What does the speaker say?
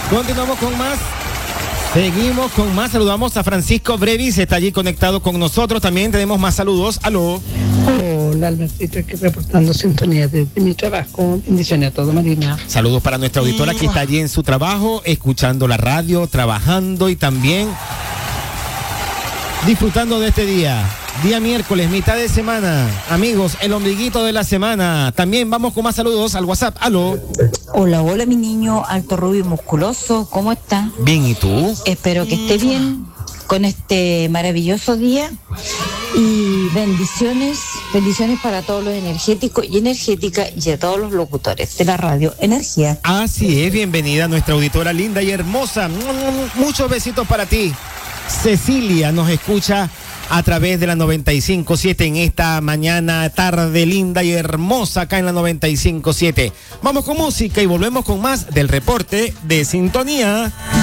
Continuamos con más. Seguimos con más. Saludamos a Francisco Brevis, está allí conectado con nosotros. También tenemos más saludos. Aló. Hola, Albertito, aquí reportando sintonía desde mi trabajo. Bendiciones a todo, Marina. Saludos para nuestra auditora que está allí en su trabajo, escuchando la radio, trabajando y también disfrutando de este día. Día miércoles, mitad de semana. Amigos, el ombliguito de la semana. También vamos con más saludos al WhatsApp. Aló. Hola, hola, mi niño alto, rubio y musculoso. ¿Cómo está? Bien, ¿y tú? Espero que esté bien con este maravilloso día. Y bendiciones para todos los energéticos y energéticas y a todos los locutores de la radio Energía. Así es, bienvenida a nuestra auditora linda y hermosa. Muchos besitos para ti. Cecilia nos escucha a través de la 95.7 en esta mañana, tarde linda y hermosa acá en la 95.7. Vamos con música y volvemos con más del reporte de sintonía.